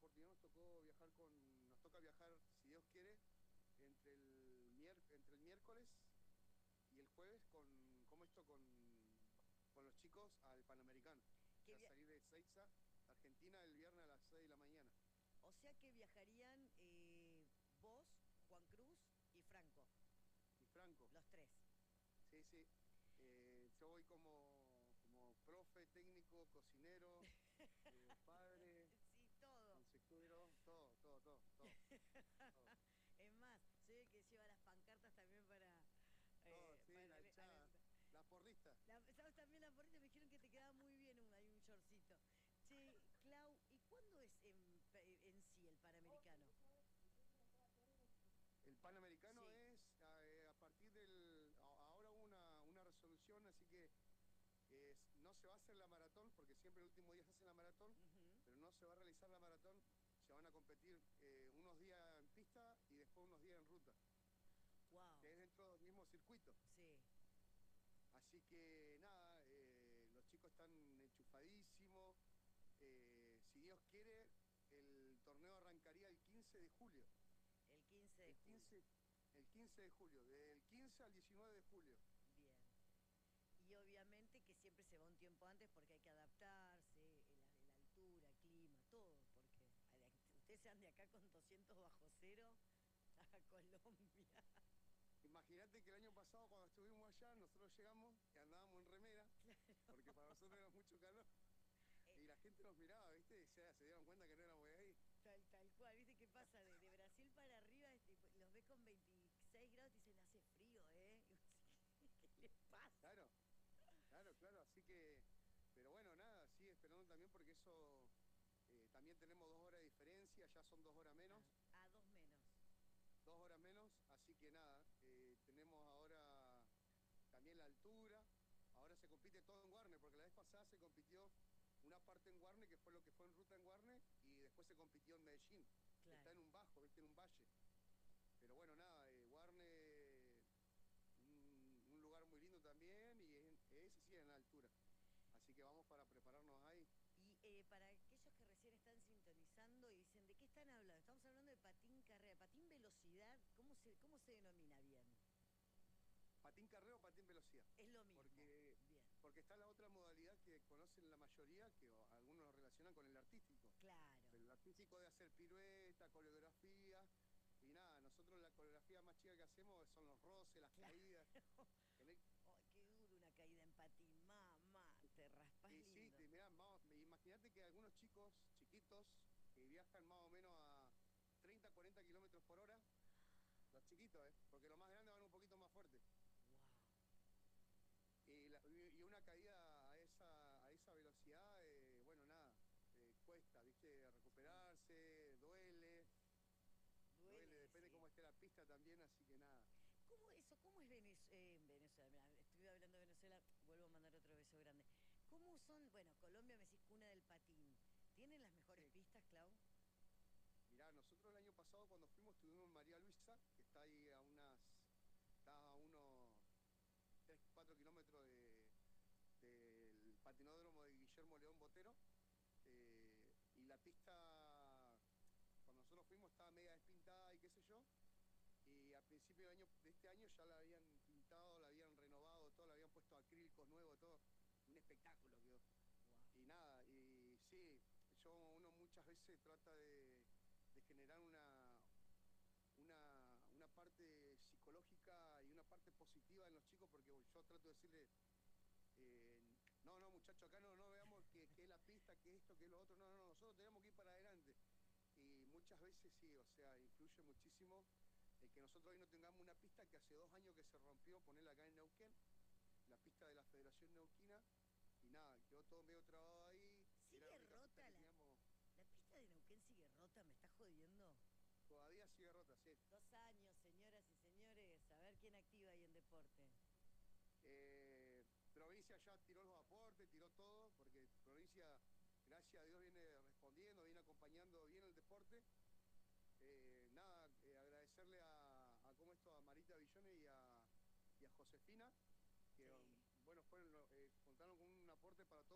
oportunidad nos toca viajar, si Dios quiere, entre el miércoles y el jueves con los chicos al Panamericano. O sea, salir de Ezeiza, Argentina, el viernes a las 6 de la mañana. O sea que viajarían vos, Juan Cruz y Franco. Y Franco. Los tres. Sí, sí. Yo voy como profe, técnico, cocinero, padre, Sí, todo. consejero, todo. Es más, soy el que lleva las pancartas también Todo, sí, para la hinchada, la porrista. ¿Sabes? También la porrita me dijeron que te quedaba muy bien hay un shortcito. Che, Clau, ¿y cuándo es en sí el Panamericano? El Panamericano Sí. es a partir ahora hubo una resolución, así que no se va a hacer la maratón, porque siempre el último día se hace la maratón, Ujú. pero no se va a realizar la maratón, se van a competir unos días en pista y después unos días en ruta, Wow. que es dentro del mismo circuito. Sí. Así que nada, los chicos están enchufadísimos. Si Dios quiere, el torneo arrancaría el 15 de julio. El 15 de El julio. 15, el 15 de julio, del 15 al 19 de julio. Bien. Y obviamente que siempre se va un tiempo antes porque hay que adaptarse, la altura, el clima, todo, porque ustedes sean de acá con 200 bajo cero a Colombia. Imagínate que el año pasado cuando estuvimos allá, nosotros llegamos y andábamos en remera, porque para nosotros era mucho calor, Eh, y la gente nos miraba, ¿viste? Y se dieron cuenta que no éramos de ahí. tal cual, ¿viste qué pasa? De Brasil para arriba los ves con 26 grados y te dicen, hace frío, ¿eh? Y vos decís, ¿qué les pasa? Claro, claro, así que, pero bueno, nada, sigue esperando también porque eso, también tenemos 2 horas de diferencia, ya son 2 horas menos. A dos menos. 2 horas menos, así que nada, tenemos ahora también la altura, ahora se compite todo en Guarne, porque la vez pasada se compitió una parte en Guarne, que fue lo que fue en ruta en Guarne, y después se compitió en Medellín, que está Claro. en un bajo, ¿viste? En un valle. Pero bueno, nada, Guarne, un lugar muy lindo también, y ese sí es en la altura. Así que vamos para prepararnos ahí. Y para aquellos que recién están sintonizando y dicen, ¿de qué están hablando? Estamos hablando de patín carrera, patín velocidad, ¿cómo se denomina bien? Patín carrera o patín velocidad. Es lo mismo. Porque, Bien. porque está la otra modalidad que conocen la mayoría, que algunos lo relacionan con el artístico. Claro. Pero el artístico de hacer pirueta, coreografía, y nada, nosotros la coreografía más chica que hacemos son los roces, las Claro. caídas. En el- Ay, qué duro una caída en patín. Mamá, te raspas y sí, lindo. mirá, imagínate que algunos chicos chiquitos que viajan más o menos a 30, 40 kilómetros por hora, los chiquitos, porque los más grandes van un poquito más fuerte. Wow. Y una caída a esa velocidad, bueno, nada, cuesta, ¿viste? Sí. Recuperarse, duele, Duele, depende sí. cómo esté la pista también, así que nada. ¿Cómo es Venezuela? Mirá, estoy hablando de Venezuela, vuelvo a mandar otro beso grande. ¿Cómo son, bueno, Colombia me decís cuna del patín? ¿Tienen las mejores Sí, pistas, Clau? mirá, nosotros el año pasado cuando fuimos estuvimos en María Luisa, que está ahí está a unos 3, 4 kilómetros del patinódromo de Guillermo León Botero, y la pista, cuando nosotros fuimos, estaba media despintada y qué sé yo, y al principio de este año ya la habían pintado, la habían renovado, todo, la habían puesto acrílicos nuevos, todo, un espectáculo quedó. Y Wow. nada, y sí, uno muchas veces trata de generar una parte psicológica y una parte positiva en los chicos, porque yo trato de decirle, no, muchachos, acá no veamos que es la pista, que esto, que es lo otro, no, nosotros tenemos que ir para adelante. Y muchas veces sí, o sea, influye muchísimo el que nosotros hoy no tengamos una pista que hace 2 años que se rompió, ponerla acá en Neuquén, la pista de la Federación Neuquina, y nada, quedó todo medio trabado ahí, era la ¿Sigue única pista rota que teníamos, la pista de Neuquén sigue rota? ¿Me estás jodiendo? todavía sigue rota, sí. 2 años, señoras y señores, a ver quién activa ahí en deporte. Eh, Provincia ya tiró los aportes, tiró todo, porque provincia, gracias a Dios, viene respondiendo, viene acompañando bien el deporte. Nada, agradecerle a Marita Villone y a Josefina, que Sí. bueno, contaron con